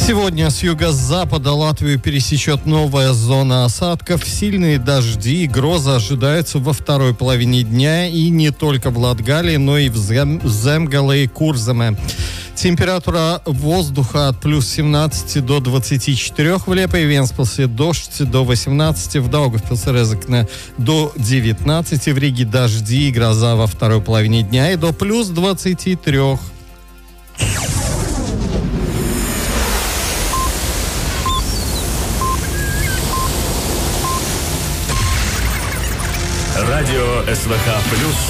Сегодня с юго-запада Латвию пересечет новая зона осадков. Сильные дожди и грозы ожидаются во второй половине дня и не только в Латгалии, но и в Земгале и Курземе. Температура воздуха от плюс 17 до 24 в Лепе, в Венспилсе дождь до 18, в Даугавпилсе Резекне до 19, в Риге дожди и гроза во второй половине дня и до плюс 23. Радио СВХ+.